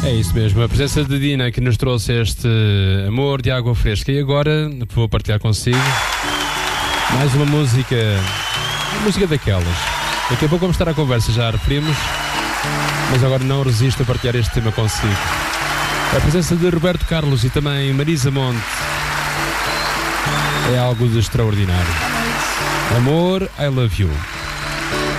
É isso mesmo, a presença de Dina que nos trouxe este amor de água fresca. E agora vou partilhar consigo mais uma música daquelas. Daqui a pouco vamos estar à conversa, já a referimos, mas agora não resisto a partilhar este tema consigo. A presença de Roberto Carlos e também Marisa Monte é algo de extraordinário. Amor, I love you.